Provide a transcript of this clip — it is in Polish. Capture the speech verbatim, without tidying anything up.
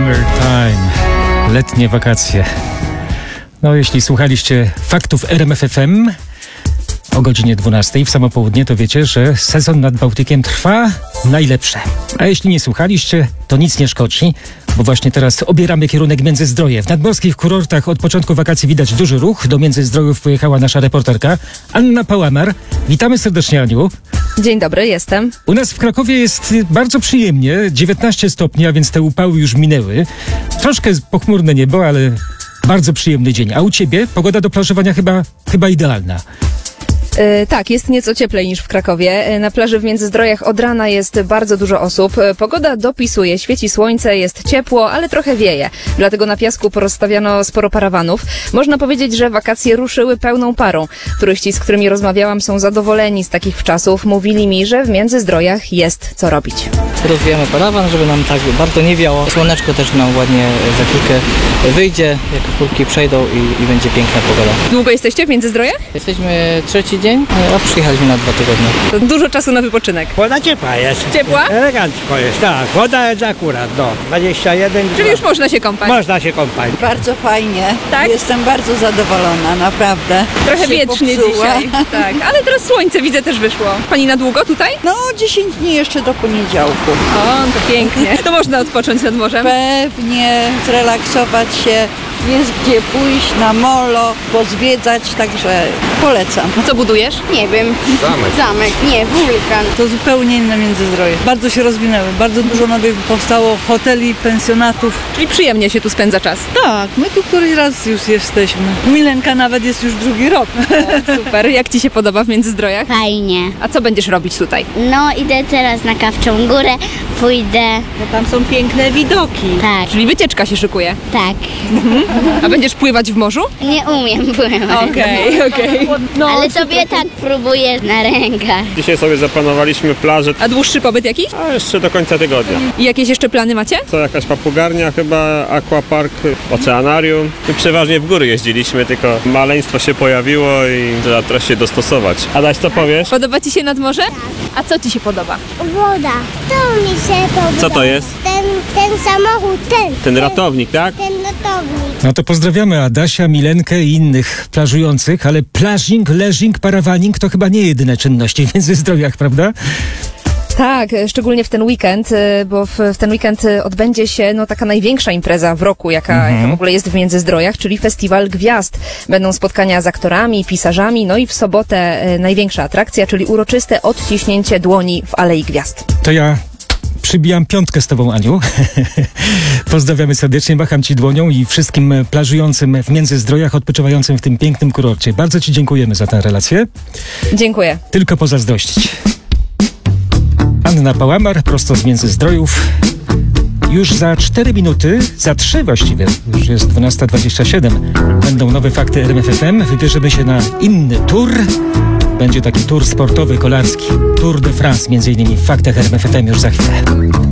Summertime. Letnie wakacje. No, jeśli słuchaliście faktów R M F F M o godzinie dwunastej w samo południe, to wiecie, że sezon nad Bałtykiem trwa najlepsze. A jeśli nie słuchaliście, to nic nie szkodzi, bo właśnie teraz obieramy kierunek Międzyzdroje. W nadmorskich kurortach od początku wakacji widać duży ruch. Do Międzyzdrojów pojechała nasza reporterka Anna Pałamar. Witamy serdecznie, Aniu. Dzień dobry, jestem. U nas w Krakowie jest bardzo przyjemnie, dziewiętnaście stopni, a więc te upały już minęły. Troszkę pochmurne niebo, ale bardzo przyjemny dzień. A u ciebie pogoda do plażowania chyba, chyba idealna. Yy, tak, jest nieco cieplej niż w Krakowie. Yy, na plaży w Międzyzdrojach od rana jest bardzo dużo osób. Yy, pogoda dopisuje, świeci słońce, jest ciepło, ale trochę wieje. Dlatego na piasku porozstawiano sporo parawanów. Można powiedzieć, że wakacje ruszyły pełną parą. Turyści, z którymi rozmawiałam, są zadowoleni z takich wczasów. Mówili mi, że w Międzyzdrojach jest co robić. Rozwijamy parawan, żeby nam tak bardzo nie wiało. Słoneczko też nam ładnie za chwilkę wyjdzie, jak kulki przejdą i, i będzie piękna pogoda. Długo jesteście w Międzyzdrojach? Jesteśmy trzeci dzień, a przyjechaliśmy na dwa tygodnie. To dużo czasu na wypoczynek. Woda ciepła jest. Ciepła? Elegancko jest, tak. Woda jest akurat, no. dwadzieścia jeden. Czyli już można się kąpać? Można się kąpać. Bardzo fajnie. Tak? Jestem bardzo zadowolona, naprawdę. Trochę Się wietrznie popsuła. dzisiaj. Tak, ale teraz słońce widzę też wyszło. Pani na długo tutaj? No, dziesięć dni jeszcze do poniedziałku. O, to pięknie. To można odpocząć nad morzem? Pewnie zrelaksować się, jest gdzie pójść na molo, pozwiedzać, także polecam. Co budujesz? Nie wiem. Zamek. Zamek, nie, wulkan. To zupełnie inne Międzyzdroje. Bardzo się rozwinęły, bardzo dużo nowych powstało hoteli, pensjonatów. Czyli przyjemnie się tu spędza czas. Tak, my tu któryś raz już jesteśmy. Milenka nawet jest już drugi rok. Super. Jak ci się podoba w Międzyzdrojach? Fajnie. A co będziesz robić tutaj? No, idę teraz na Kawczą Górę, pójdę. No tam są piękne widoki. Tak, Czyli wycieczka się szykuje. tak. A będziesz pływać w morzu? Nie umiem pływać. Okej, okej. No, Ale sobie tak próbuję na rękach. Dzisiaj sobie zaplanowaliśmy plażę, A dłuższy pobyt jakiś? a jeszcze do końca tygodnia. I jakieś jeszcze plany macie? Co jakaś papugarnia chyba, aquapark, oceanarium. My przeważnie w góry jeździliśmy, tylko maleństwo się pojawiło i trzeba teraz się dostosować. Adaś, co powiesz? Podoba ci się nad morze? A co ci się podoba? Woda. To mi się podoba. Co to jest? Ten, ten samochód, ten. Ten ratownik, tak? Ten ratownik. No to pozdrawiamy Adasia, Milenkę i innych plażujących, ale plażing, leżing, parawaning to chyba nie jedyne czynności w Międzyzdrojach, prawda? Tak, szczególnie w ten weekend, bo w, w ten weekend odbędzie się no, taka największa impreza w roku, jaka, Mhm. jaka w ogóle jest w Międzyzdrojach, czyli Festiwal Gwiazd. Będą spotkania z aktorami, pisarzami, no i w sobotę e, największa atrakcja, czyli uroczyste odciśnięcie dłoni w Alei Gwiazd. To ja przybijam piątkę z tobą, Aniu. Pozdrawiamy serdecznie, macham ci dłonią i wszystkim plażującym w Międzyzdrojach, odpoczywającym w tym pięknym kurorcie. Bardzo ci dziękujemy za tę relację. Dziękuję. Tylko pozazdrościć. Anna Pałamar, prosto z Międzyzdrojów. Już za cztery minuty, za trzy właściwie, już jest dwunasta dwadzieścia siedem, będą nowe fakty R M F F M. Wybierzemy się na inny tour. Będzie taki tour sportowy, kolarski. Tour de France, między innymi w faktach R M F F M już za chwilę.